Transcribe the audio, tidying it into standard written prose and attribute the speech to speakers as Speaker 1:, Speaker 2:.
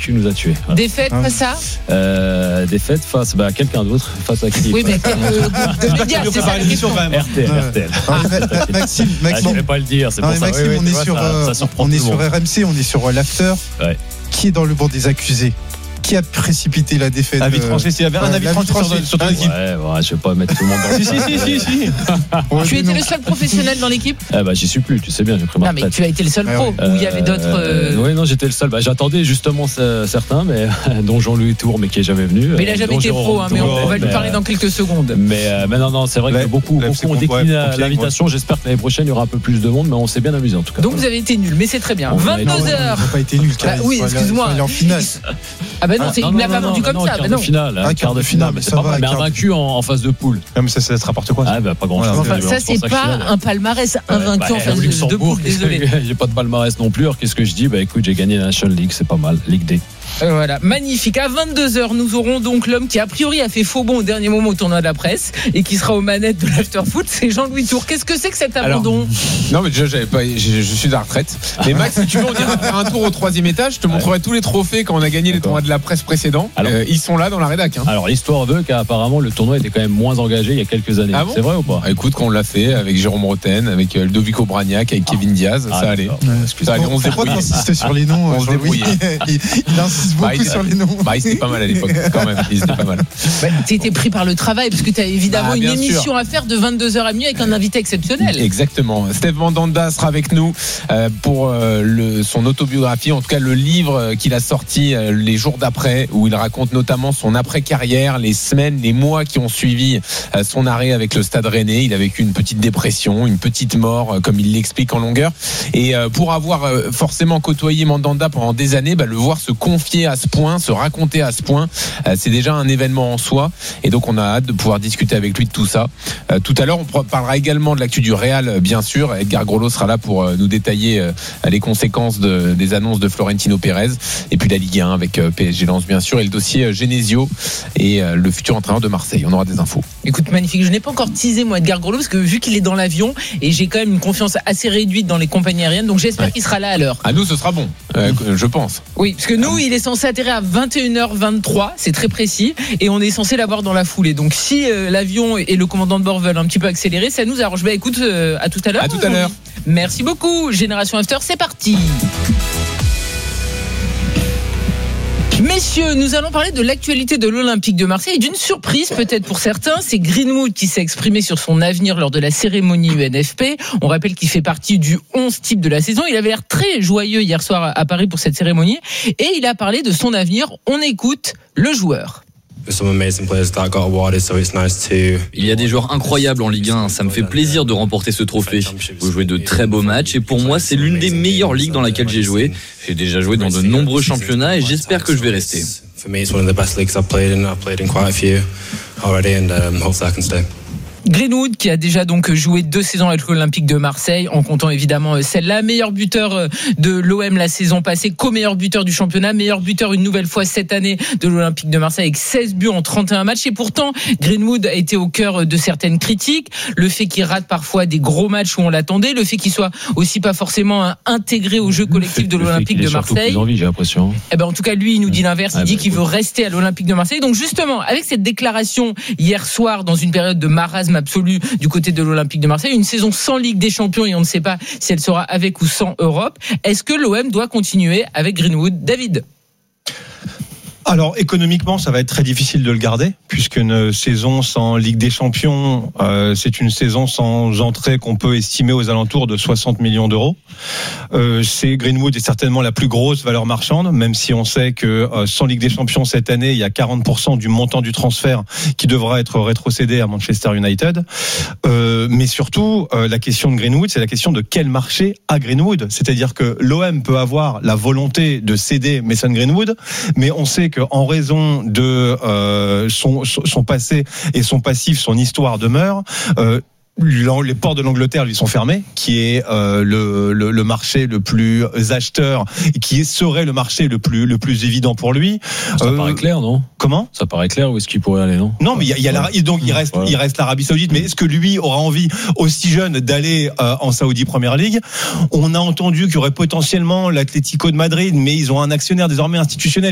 Speaker 1: cul nous a tués. Voilà.
Speaker 2: Défaite face à
Speaker 1: Défaite face à quelqu'un d'autre, face à qui?
Speaker 2: Oui, mais quel groupe de médias, c'est ça la question.
Speaker 1: RTL.
Speaker 3: Maxime,
Speaker 1: je vais pas le dire, c'est pour ça.
Speaker 3: Maxime, on est sur RMC, on est sur l'after.
Speaker 1: Ouais.
Speaker 3: Qui est dans le banc des accusés? Qui a précipité la défaite?
Speaker 4: Avis tranché, s'il y avait un avis tranché sur ton équipe.
Speaker 1: Ouais, je vais pas mettre tout le monde dans
Speaker 4: Si.
Speaker 2: Tu étais le seul professionnel dans l'équipe?
Speaker 1: J'y suis plus, tu sais bien, j'ai pris ma retraite.
Speaker 2: Non, mais tu as été le seul pro, ou il y avait d'autres.
Speaker 1: Oui, non, j'étais le seul. J'attendais justement certains, mais dont Jean-Louis Tour, mais qui est jamais venu.
Speaker 2: Mais il a jamais été pro, mais on va lui parler dans quelques secondes.
Speaker 1: Mais non, c'est vrai que beaucoup ont décliné l'invitation. J'espère que l'année prochaine, il y aura un peu plus de monde, mais on s'est bien amusé en tout cas.
Speaker 2: Donc vous avez été nuls, mais c'est très bien. 22h.
Speaker 3: On n'a pas été nuls.
Speaker 2: Oui, excuse-moi.
Speaker 3: En finale.
Speaker 2: Ah ben non, il ne l'a pas vendu comme ça.
Speaker 1: Quart de finale, quart de finale, mais c'est pas mal. Mais invaincu en phase de poule.
Speaker 4: Non, mais ça se rapporte quoi?
Speaker 1: Pas grand-chose.
Speaker 2: Enfin, ça c'est pas un palmarès invaincu en phase de poule. Désolé.
Speaker 1: J'ai pas de palmarès non plus. Alors qu'est-ce que je dis? Écoute, j'ai gagné la National League, c'est pas mal. Ligue D.
Speaker 2: Voilà, magnifique. À 22h, nous aurons donc l'homme qui a priori a fait faux bond au dernier moment au tournoi de la presse et qui sera aux manettes de l'after-foot, c'est Jean-Louis Tour. Qu'est-ce que c'est que cet abandon?
Speaker 5: Non, mais déjà, je suis de la retraite. Mais Max, si tu veux, on ira faire un tour au 3e étage. Je te montrerai tous les trophées quand on a gagné les tournois de la presse précédents. Ils sont là dans la rédac.
Speaker 1: Alors, l'histoire veut qu'apparemment le tournoi était quand même moins engagé il y a quelques années.
Speaker 5: Ah bon?
Speaker 1: C'est vrai ou pas?
Speaker 5: Écoute, quand on l'a fait avec Jérôme Roten, avec Ludovico Bragnac, avec Kevin Diaz, ça allait. Ça allait, on se débrouillait.
Speaker 3: Insiste sur les noms.
Speaker 5: On se débrouillait.
Speaker 3: Il insiste beaucoup sur les noms.
Speaker 5: Il était pas mal à l'époque, quand même. Il était pas mal.
Speaker 2: Tu étais pris par le travail, parce que tu as évidemment une émission à faire de 22h à minuit avec un invité exceptionnel.
Speaker 5: Exactement. Steve Mandanda sera avec nous pour son autobiographie, en tout cas le livre qu'il a sorti les jours d'après, où il raconte notamment son après-carrière, les semaines, les mois qui ont suivi son arrêt avec le Stade Rennais. Il a vécu une petite dépression, une petite mort, comme il l'explique en longueur. Et pour avoir forcément côtoyé Mandanda pendant des années, le voir se confier à ce point, se raconter à ce point, c'est déjà un événement en soi. Et donc on a hâte de pouvoir discuter avec lui de tout ça. Tout à l'heure, on parlera également de l'actu du Real, bien sûr. Edgar Grollo sera là pour nous détailler les conséquences des annonces de Florentino Pérez. Et puis la Ligue 1 avec PSG Lens, bien sûr, et le dossier Genesio et le futur entraîneur de Marseille. On aura des infos.
Speaker 2: Écoute, magnifique. Je n'ai pas encore teasé, moi, Edgar Grollo, parce que vu qu'il est dans l'avion, et j'ai quand même une confiance assez réduite dans les compagnies aériennes, donc j'espère qu'il sera là à l'heure.
Speaker 5: À nous, ce sera bon, je pense.
Speaker 2: Oui, parce que nous, il est censé atterrir à 21h23, c'est très précis, et on est censé l'avoir dans la foulée. Donc si l'avion et le commandant de bord veulent un petit peu accélérer, ça nous arrange. Écoute, à tout à l'heure.
Speaker 5: À tout à l'heure.
Speaker 2: Merci beaucoup. Génération After, c'est parti. Messieurs, nous allons parler de l'actualité de l'Olympique de Marseille et d'une surprise peut-être pour certains. C'est Greenwood qui s'est exprimé sur son avenir lors de la cérémonie UNFP. On rappelle qu'il fait partie du 11 type de la saison. Il avait l'air très joyeux hier soir à Paris pour cette cérémonie et il a parlé de son avenir. On écoute le joueur.
Speaker 6: Il y a des joueurs incroyables en Ligue 1, ça me fait plaisir de remporter ce trophée. Vous jouez de très beaux matchs et pour moi c'est l'une des meilleures ligues dans laquelle j'ai joué. J'ai déjà joué dans de nombreux championnats et j'espère que je vais rester.
Speaker 2: Greenwood qui a déjà donc joué 2 saisons avec l'Olympique de Marseille, en comptant évidemment celle-là, meilleur buteur de l'OM la saison passée, co-meilleur buteur du championnat, meilleur buteur une nouvelle fois cette année de l'Olympique de Marseille avec 16 buts en 31 matchs. Et pourtant Greenwood a été au cœur de certaines critiques, le fait qu'il rate parfois des gros matchs où on l'attendait, le fait qu'il soit aussi pas forcément intégré au jeu collectif de l'Olympique de Marseille.
Speaker 1: Envie, j'ai l'impression.
Speaker 2: En tout cas lui il nous dit l'inverse, il dit qu'il veut rester à l'Olympique de Marseille. Donc justement avec cette déclaration hier soir dans une période de marasme absolu du côté de l'Olympique de Marseille, une saison sans Ligue des Champions et on ne sait pas si elle sera avec ou sans Europe. Est-ce que l'OM doit continuer avec Greenwood? David?
Speaker 4: Alors économiquement ça va être très difficile de le garder puisqu'une saison sans Ligue des Champions c'est une saison sans entrée qu'on peut estimer aux alentours de 60 millions d'euros. C'est Greenwood est certainement la plus grosse valeur marchande, même si on sait que sans Ligue des Champions cette année il y a 40% du montant du transfert qui devra être rétrocédé à Manchester United. Mais surtout la question de Greenwood, c'est la question de quel marché a Greenwood. C'est-à-dire que l'OM peut avoir la volonté de céder Mason Greenwood, mais on sait qu'en raison de son passé et son passif, son histoire demeure. Les ports de l'Angleterre lui sont fermés, qui est le marché le plus acheteur, qui serait le marché le plus évident pour lui.
Speaker 1: Ça paraît clair, non?
Speaker 4: Comment?
Speaker 1: Ça paraît clair où est-ce qu'il pourrait aller, non?
Speaker 4: Non, mais il reste l'Arabie Saoudite. Mais est-ce que lui aura envie, aussi jeune, d'aller en Saoudi Première Ligue? On a entendu qu'il y aurait potentiellement l'Atlético de Madrid, mais ils ont un actionnaire désormais institutionnel